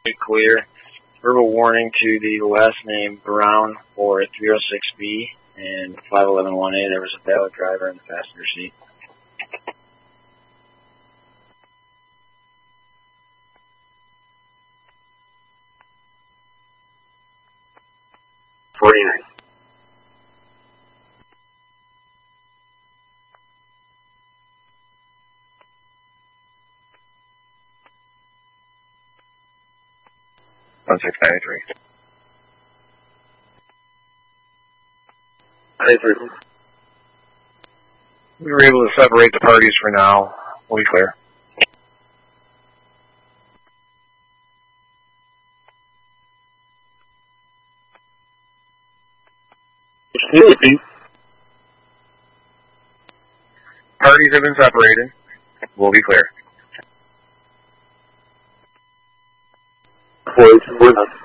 Clear. Verbal warning to the last name Brown for 306B and 511-1A. There was a valid driver in the passenger seat. We were able to separate the parties for now. We'll be clear. Parties have been separated. We'll be clear.